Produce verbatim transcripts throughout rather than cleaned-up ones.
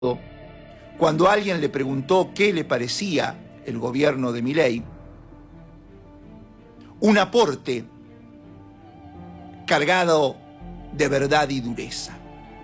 Cuando alguien le preguntó qué le parecía el gobierno de Milei, un aporte cargado de verdad y dureza.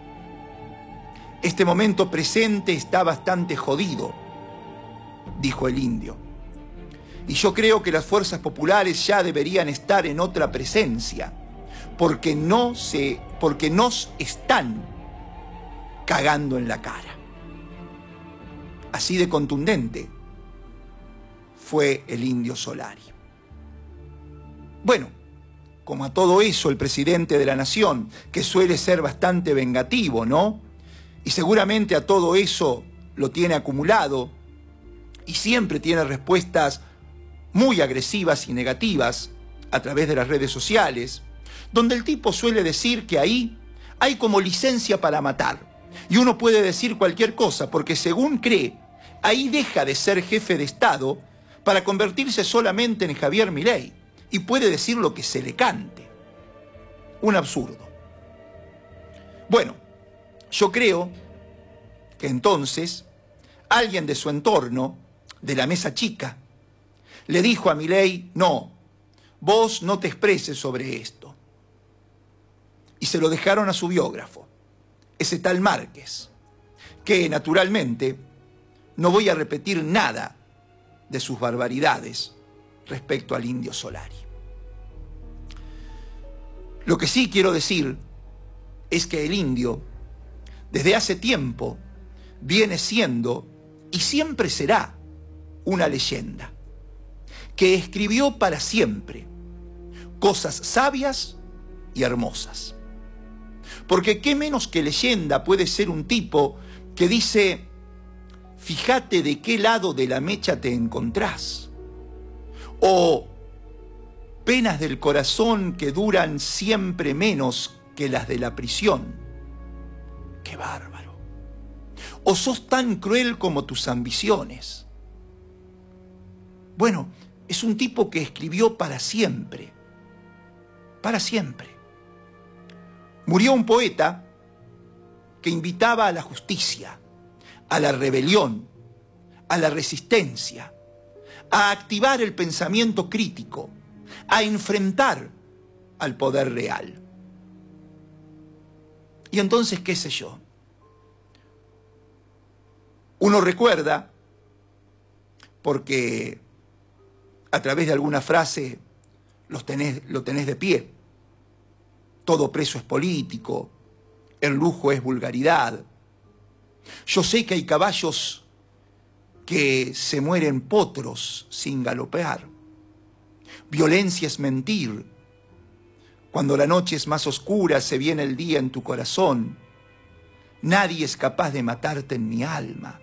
Este momento presente está bastante jodido, dijo el indio. Y yo creo que las fuerzas populares ya deberían estar en otra presencia, porque no se, porque nos están cagando en la cara. Así de contundente fue el indio Solari. Bueno, como a todo eso el presidente de la nación, que suele ser bastante vengativo, ¿no? Y seguramente a todo eso lo tiene acumulado y siempre tiene respuestas muy agresivas y negativas a través de las redes sociales, donde el tipo suele decir que ahí hay como licencia para matar. Y uno puede decir cualquier cosa, porque según cree, ahí deja de ser jefe de Estado para convertirse solamente en Javier Milei, y puede decir lo que se le cante. Un absurdo. Bueno, yo creo que entonces alguien de su entorno, de la mesa chica, le dijo a Milei: no, vos no te expreses sobre esto. Y se lo dejaron a su biógrafo, ese tal Márquez, que naturalmente no voy a repetir nada de sus barbaridades respecto al indio Solari. Lo que sí quiero decir es que el indio, desde hace tiempo, viene siendo y siempre será una leyenda, que escribió para siempre cosas sabias y hermosas. Porque qué menos que leyenda puede ser un tipo que dice: fíjate de qué lado de la mecha te encontrás. O penas del corazón que duran siempre menos que las de la prisión. ¡Qué bárbaro! O sos tan cruel como tus ambiciones. Bueno, es un tipo que escribió para siempre. Para siempre. Murió un poeta que invitaba a la justicia, a la rebelión, a la resistencia, a activar el pensamiento crítico, a enfrentar al poder real. Y entonces, qué sé yo, uno recuerda, porque a través de alguna frase los tenés, lo tenés de pie: todo preso es político, el lujo es vulgaridad. Yo sé que hay caballos que se mueren potros sin galopear. Violencia es mentir. Cuando la noche es más oscura, se viene el día en tu corazón. Nadie es capaz de matarte en mi alma.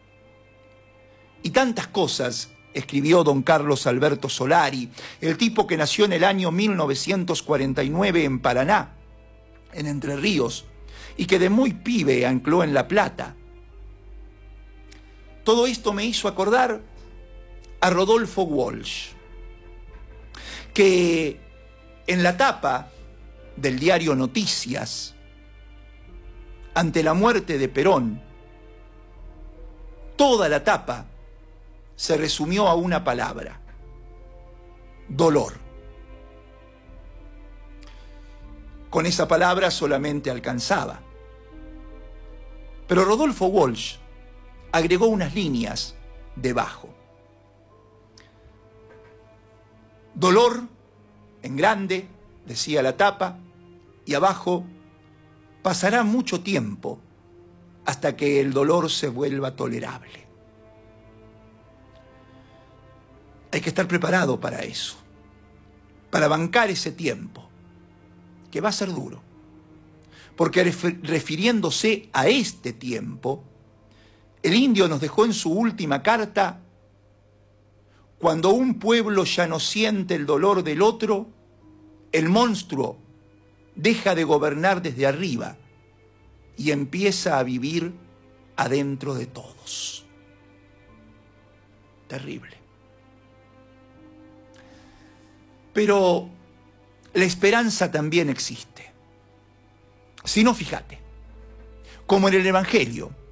Y tantas cosas escribió don Carlos Alberto Solari, el tipo que nació en el año mil novecientos cuarenta y nueve en Paraná, en Entre Ríos, y que de muy pibe ancló en La Plata. Todo esto me hizo acordar a Rodolfo Walsh, que en la tapa del diario Noticias, ante la muerte de Perón, toda la tapa se resumió a una palabra: dolor. Con esa palabra solamente alcanzaba. Pero Rodolfo Walsh agregó unas líneas debajo. Dolor en grande, decía la tapa, y abajo: pasará mucho tiempo hasta que el dolor se vuelva tolerable. Hay que estar preparado para eso, para bancar ese tiempo, que va a ser duro. Porque refiriéndose a este tiempo, el indio nos dejó en su última carta: cuando un pueblo ya no siente el dolor del otro, el monstruo deja de gobernar desde arriba y empieza a vivir adentro de todos. Terrible. Pero la esperanza también existe. Si no, fíjate, como en el Evangelio,